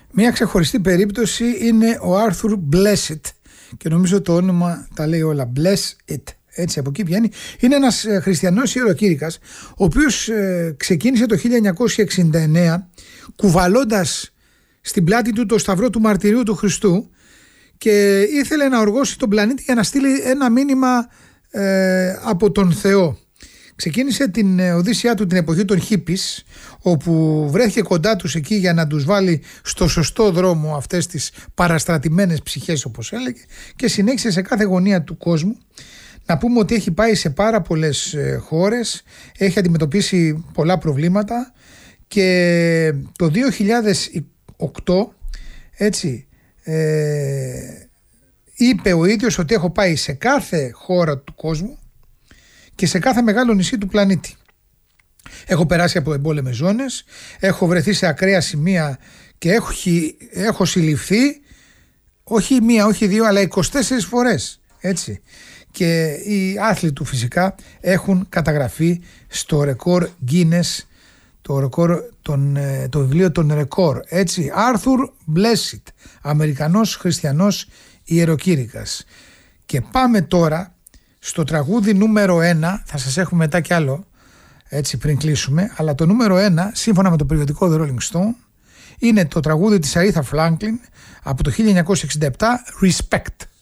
Μια ξεχωριστή περίπτωση είναι ο Άρθουρ Blessitt και νομίζω το όνομα τα λέει όλα. Blessitt, έτσι από εκεί βγαίνει. Είναι ένας χριστιανός ιεροκήρυκας, ο οποίος ξεκίνησε το 1969 κουβαλώντας στην πλάτη του το σταυρό του μαρτυρίου του Χριστού και ήθελε να οργώσει τον πλανήτη για να στείλει ένα μήνυμα από τον Θεό. Ξεκίνησε την οδύσσειά του την εποχή των hippies, όπου βρέθηκε κοντά τους εκεί για να τους βάλει στο σωστό δρόμο αυτές τις παραστρατημένες ψυχές, όπως έλεγε, και συνέχισε σε κάθε γωνία του κόσμου. Να πούμε ότι έχει πάει σε πάρα πολλές χώρες, έχει αντιμετωπίσει πολλά προβλήματα και το 2008 έτσι είπε ο ίδιος ότι έχω πάει σε κάθε χώρα του κόσμου και σε κάθε μεγάλο νησί του πλανήτη. Έχω περάσει από εμπόλεμες ζώνες, έχω βρεθεί σε ακραία σημεία και έχω συλληφθεί όχι μία, όχι δύο, αλλά 24 φορές, έτσι. Και οι άθλοι του φυσικά έχουν καταγραφεί στο ρεκόρ Guinness, το βιβλίο των ρεκόρ, έτσι. Άρθουρ Blessitt, Αμερικανός χριστιανός ιεροκήρυκας. Και πάμε τώρα στο τραγούδι νούμερο 1, θα σας έχουμε μετά κι άλλο, έτσι πριν κλείσουμε, αλλά το νούμερο 1, σύμφωνα με το περιοδικό The Rolling Stone, είναι το τραγούδι της Aretha Franklin από το 1967, Respect.